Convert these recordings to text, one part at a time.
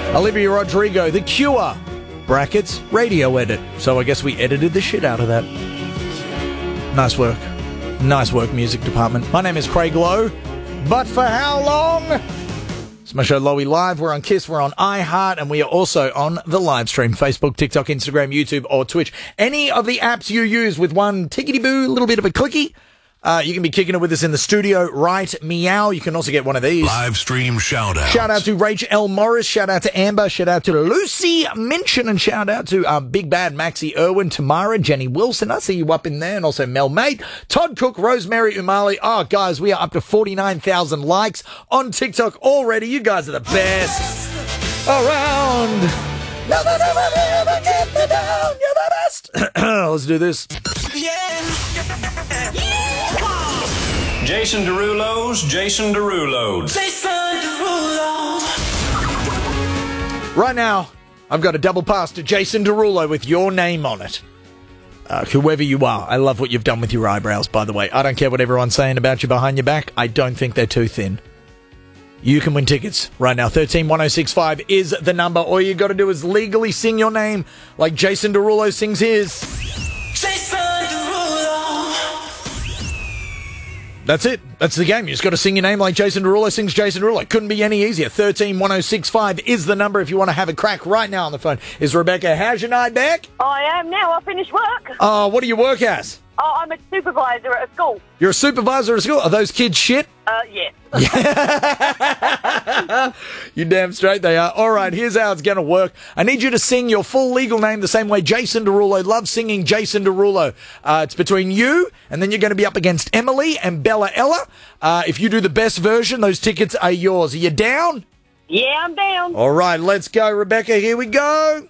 Olivia Rodrigo, The Cure, brackets, radio edit. So I guess we edited the shit out of that. Nice work. Nice work, music department. My name is Craig Lowe. But for how long? It's my show, Lowy Live. We're on KISS, we're on iHeart, and we are also on the live stream. Facebook, TikTok, Instagram, YouTube, or Twitch. Any of the apps you use with one tickety-boo, a little bit of a clicky, you can be kicking it with us in the studio, right? Meow. You can also get one of these. Live stream shout out. Shout out to Rach L. Morris. Shout out to Amber. Shout out to Lucy Minchin. And shout out to Big Bad Maxie Irwin, Tamara, Jenny Wilson. I see you up in there. And also Mel Mate, Todd Cook, Rosemary Umali. Oh, guys, we are up to 49,000 likes on TikTok already. You guys are the best around. Never, never, never get me down. You're the best. Let's do this. Jason Derulo's Jason Derulo. Jason Derulo. Right now, I've got a double pass to Jason Derulo with your name on it. Whoever you are, I love what you've done with your eyebrows, by the way. I don't care what everyone's saying about you behind your back. I don't think they're too thin. You can win tickets right now. 131065 is the number. All you got to do is legally sing your name like Jason Derulo sings his. Jason Derulo. That's it. That's the game. You just got to sing your name like Jason Derulo sings Jason Derulo. Couldn't be any easier. 131065 is the number if you want to have a crack right now on the phone. Is Rebecca, how's your night back? I am now. I finished work. What do you work as? Oh, I'm a supervisor at a school. You're a supervisor at a school? Are those kids shit? Yes. You damn straight they are. All right, here's how it's going to work. I need you to sing your full legal name the same way Jason Derulo loves singing Jason Derulo. It's between you, and then you're going to be up against Emily and Bella Ella. If you do the best version, those tickets are yours. Are you down? Yeah, I'm down. All right, let's go, Rebecca. Here we go.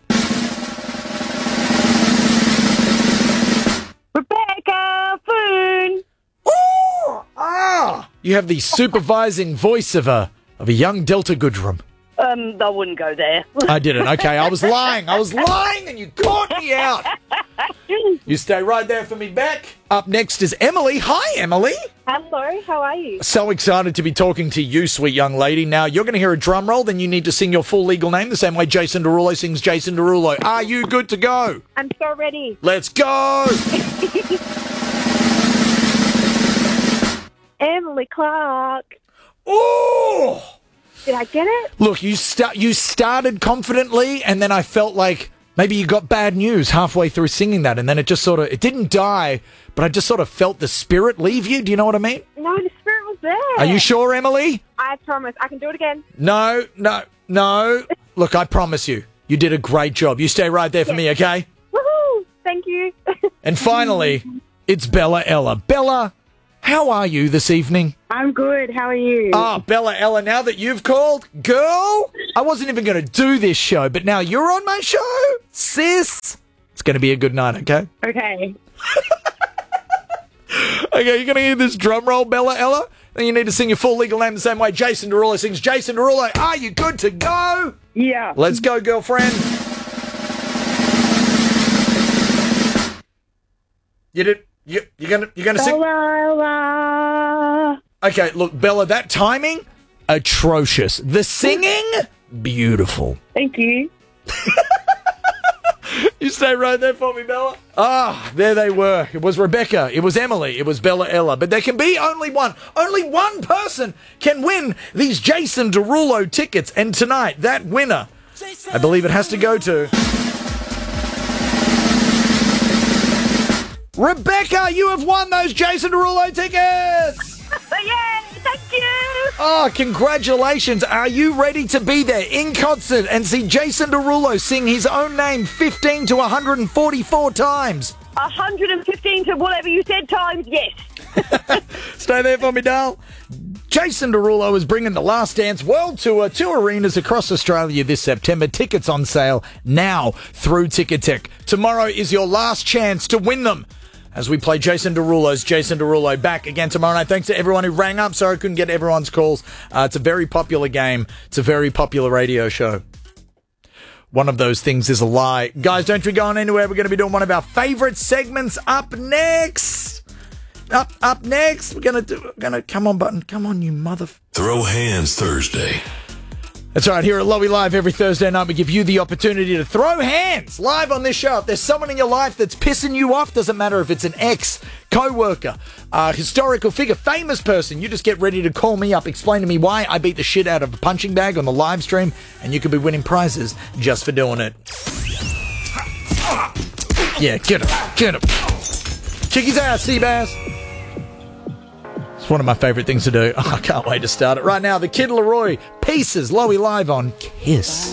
Rebecca Foon. Ooh! You have the supervising voice of a young Delta Goodrum. I wouldn't go there. I didn't. Okay, I was lying, and you caught me out. You stay right there for me, Beck. Up next is Emily. Hi, Emily. Hello, how are you? So excited to be talking to you, sweet young lady. Now, you're going to hear a drum roll, then you need to sing your full legal name the same way Jason Derulo sings Jason Derulo. Are you good to go? I'm so ready. Let's go! Emily Clark. Ooh! Did I get it? Look, you started confidently, and then I felt like maybe you got bad news halfway through singing that, and then it just it didn't die, but I just sort of felt the spirit leave you. Do you know what I mean? No, the spirit was there. Are you sure, Emily? I promise. I can do it again. No. Look, I promise you, you did a great job. You stay right there for me, okay? Woohoo! Thank you. And finally, it's Bella Ella. Bella, how are you this evening? I'm good. How are you? Oh, Bella Ella, now that you've called, girl, I wasn't even going to do this show, but now you're on my show, sis. It's going to be a good night, okay? Okay. Okay, you're going to hear this drum roll, Bella Ella? Then you need to sing your full legal name the same way Jason Derulo sings Jason Derulo. Are you good to go? Yeah. Let's go, girlfriend. You're gonna sing. Bella. Okay, look, Bella, that timing, atrocious. The singing, beautiful. Thank you. You stay right there for me, Bella. Ah, there they were. It was Rebecca. It was Emily. It was Bella Ella. But there can be only one. Only one person can win these Jason Derulo tickets. And tonight, that winner, I believe it has to go to Rebecca. You have won those Jason Derulo tickets. Yay! Thank you. Oh, congratulations. Are you ready to be there in concert and see Jason Derulo sing his own name 15 to 144 times? 115 to whatever you said times, yes. Stay there for me, doll. Jason Derulo is bringing the Last Dance World Tour to arenas across Australia this September. Tickets on sale now through Ticketek. Tomorrow is your last chance to win them as we play Jason Derulo's Jason Derulo back again tomorrow night. Thanks to everyone who rang up. Sorry I couldn't get everyone's calls. It's a very popular game. It's a very popular radio show. One of those things is a lie. Guys, don't be going anywhere. We're going to be doing one of our favourite segments up next. Up next. We're going to come on, button. Come on, you mother... Throw Hands Thursday. That's right. Here at Lowy Live every Thursday night, we give you the opportunity to throw hands live on this show. If there's someone in your life that's pissing you off, doesn't matter if it's an ex, co-worker, historical figure, famous person, you just get ready to call me up, explain to me why I beat the shit out of a punching bag on the live stream, and you could be winning prizes just for doing it. Yeah, get him. Get him. Kick his ass, Seabass. It's one of my favourite things to do. Oh, I can't wait to start it right now. The Kid Laroi, Pieces, Lowy Live on Kiss.